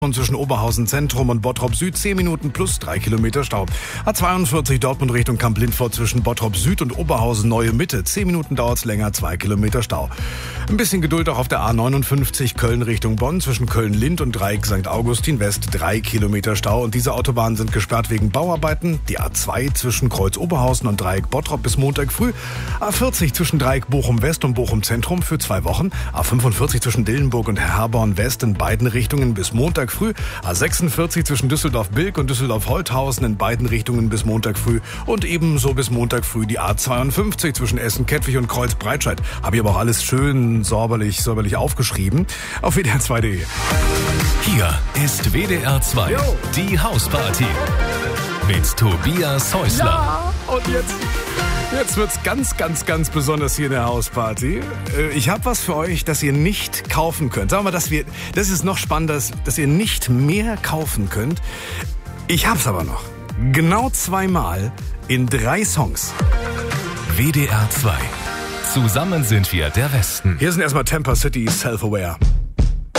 Und zwischen Oberhausen Zentrum und Bottrop Süd 10 Minuten plus 3 Kilometer Stau. A42 Dortmund Richtung Kamp-Lindfort zwischen Bottrop Süd und Oberhausen Neue Mitte. 10 Minuten dauert's länger, 2 Kilometer Stau. Ein bisschen Geduld auch auf der A59 Köln Richtung Bonn zwischen Köln-Lind und Dreieck St. Augustin West 3 Kilometer Stau. Und diese Autobahnen sind gesperrt wegen Bauarbeiten. Die A2 zwischen Kreuz Oberhausen und Dreieck Bottrop bis Montag früh. A40 zwischen Dreieck Bochum West und Bochum Zentrum für 2 Wochen. A45 zwischen Dillenburg und Herborn West in beiden Richtungen bis Montag früh. A46 zwischen Düsseldorf-Bilk und Düsseldorf-Holthausen in beiden Richtungen bis Montag früh. Und ebenso bis Montag früh die A52 zwischen Essen-Kettwig und Kreuz-Breitscheid. Habe ich aber auch alles schön säuberlich aufgeschrieben. Auf WDR2.de. Hier ist WDR2, die Hausparty. Mit Tobias Häusler. Ja, und jetzt wird's ganz besonders hier in der Hausparty. Ich habe was für euch, das ihr nicht kaufen könnt. Sagen wir, das ist noch spannender, dass ihr nicht mehr kaufen könnt. Ich hab's aber noch. Genau 2-mal in 3 Songs. WDR2. Zusammen sind wir der Westen. Hier sind erstmal Tampa City, Self-Aware.